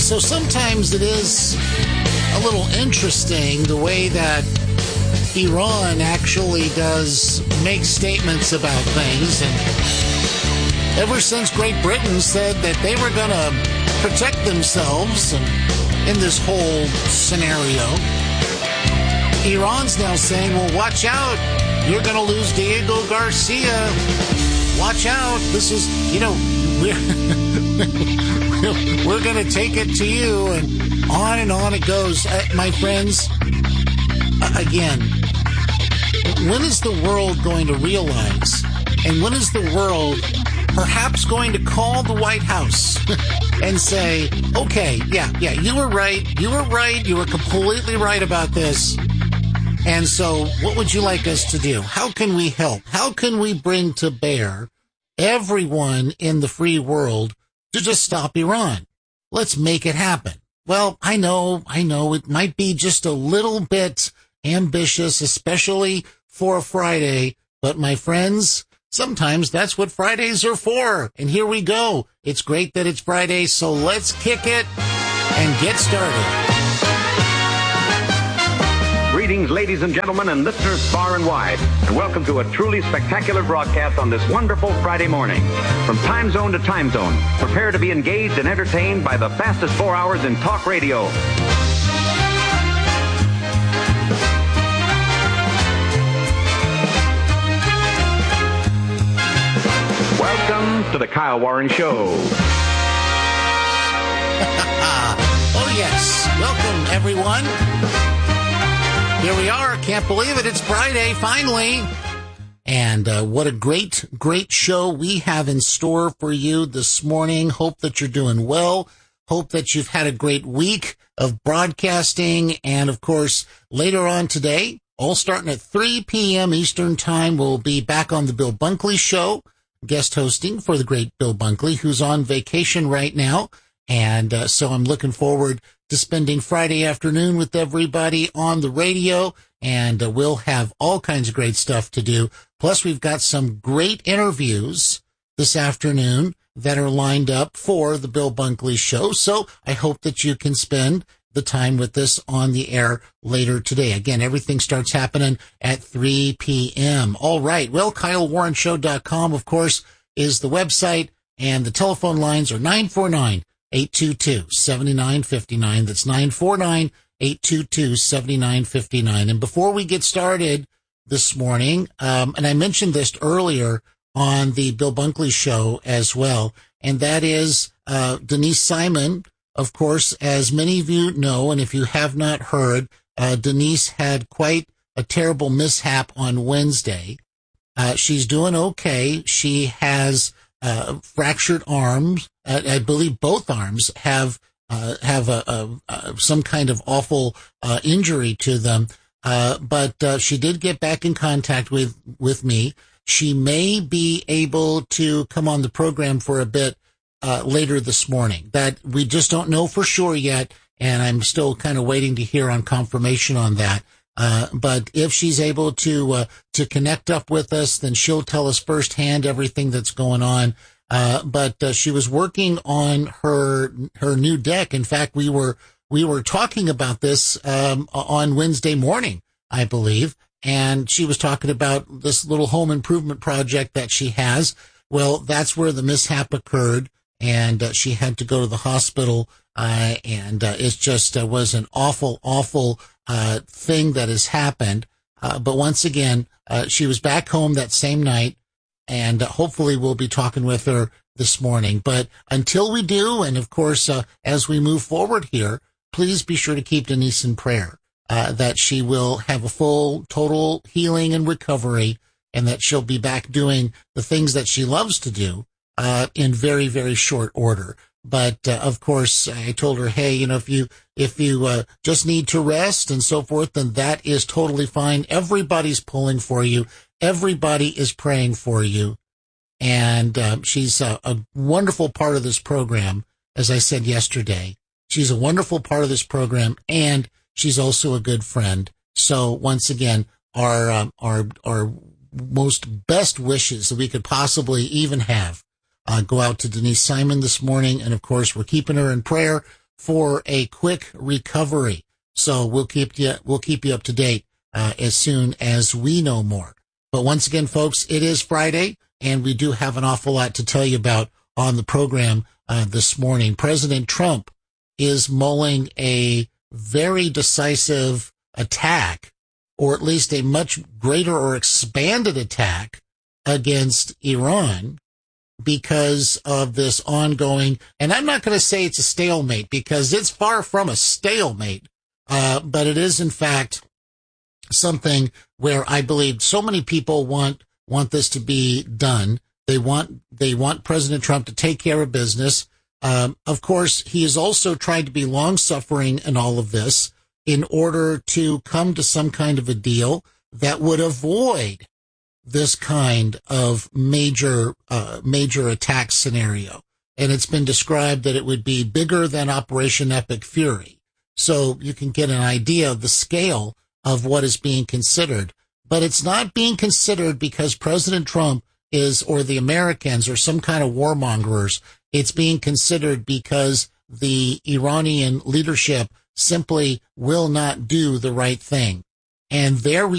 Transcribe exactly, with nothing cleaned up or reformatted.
so sometimes it is a little interesting the way that Iran actually does make statements about things. And ever since Great Britain said that they were going to protect themselves in this whole scenario, Iran's now saying, well, watch out. You're going to lose Diego Garcia. Watch out. This is, you know, we're, we're going to take it to you. And on and on it goes. Uh, my friends, uh, again, when is the world going to realize, and when is the world perhaps going to call the White House and say, okay, yeah, yeah, you were right. You were right. You were completely right about this. And so what would you like us to do? How can we help? How can we bring to bear everyone in the free world to just stop Iran? Let's make it happen. Well, I know, I know it might be just a little bit ambitious, especially for a Friday. But my friends, sometimes that's what Fridays are for. And here we go. It's great that it's Friday, so let's kick it and get started. Greetings, ladies and gentlemen, and listeners far and wide, and welcome to a truly spectacular broadcast on this wonderful Friday morning. From time zone to time zone, prepare to be engaged and entertained by the fastest four hours in talk radio. Welcome to the Kyle Warren Show. Oh, yes. Welcome, everyone. Here we are. Can't believe it. It's Friday, finally. And uh, what a great, great show we have in store for you this morning. Hope that you're doing well. Hope that you've had a great week of broadcasting. And, of course, later on today, all starting at three p.m. Eastern Time, we'll be back on the Bill Bunkley Show, guest hosting for the great Bill Bunkley, who's on vacation right now. And uh, so I'm looking forward to spending Friday afternoon with everybody on the radio, and uh, we'll have all kinds of great stuff to do. Plus, we've got some great interviews this afternoon that are lined up for the Bill Bunkley Show, so I hope that you can spend the time with us on the air later today. Again, everything starts happening at three p.m. All right, well, Kyle Warren Show dot com, of course, is the website, and the telephone lines are nine four nine, eight two two, seven nine five nine. That's nine four nine, eight two two, seven nine five nine. And before we get started this morning, um, and I mentioned this earlier on the Bill Bunkley Show as well, and that is uh, Denise Simon. Of course, as many of you know, and if you have not heard, uh, Denise had quite a terrible mishap on Wednesday. Uh, she's doing okay. She has uh, fractured arms. Uh, I believe both arms have uh, have a, a, a some kind of awful uh, injury to them. Uh, but uh, she did get back in contact with with me. She may be able to come on the program for a bit uh, later this morning. That we just don't know for sure yet, and I'm still kind of waiting to hear on confirmation on that. Uh, but if she's able to uh, to connect up with us, then she'll tell us firsthand everything that's going on. Uh, but uh, she was working on her her new deck. In fact, we were we were talking about this um, on Wednesday morning, I believe, and she was talking about this little home improvement project that she has. Well, that's where the mishap occurred, and uh, she had to go to the hospital, uh, and uh, it just uh, was an awful, awful uh, thing that has happened. Uh, but once again, uh, she was back home that same night. And uh, hopefully we'll be talking with her this morning. But until we do, and of course, uh, as we move forward here, please be sure to keep Denise in prayer, uh, that she will have a full, total healing and recovery, and that she'll be back doing the things that she loves to do uh, in very, very short order. But, uh, of course, I told her, hey, you know, if you if you uh, just need to rest and so forth, then that is totally fine. Everybody's pulling for you. Everybody is praying for you, and uh, she's a, a wonderful part of this program. As I said yesterday, she's a wonderful part of this program, and she's also a good friend. So once again, our um, our our most best wishes that we could possibly even have uh, go out to Denise Simon this morning, and of course we're keeping her in prayer for a quick recovery. So we'll keep you, we'll keep you up to date, uh, as soon as we know more. But once again, folks, it is Friday, and we do have an awful lot to tell you about on the program, uh, this morning. President Trump is mulling a very decisive attack, or at least a much greater or expanded attack against Iran because of this ongoing, and I'm not going to say it's a stalemate because it's far from a stalemate, uh, but it is in fact something where I believe so many people want, want this to be done. They want, they want President Trump to take care of business. Um, of course, he has also tried to be long-suffering in all of this in order to come to some kind of a deal that would avoid this kind of major, uh, major attack scenario. And it's been described that it would be bigger than Operation Epic Fury. So you can get an idea of the scale of what is being considered. But it's not being considered because President Trump is, or the Americans, or some kind of warmongers. It's being considered because the Iranian leadership simply will not do the right thing. And their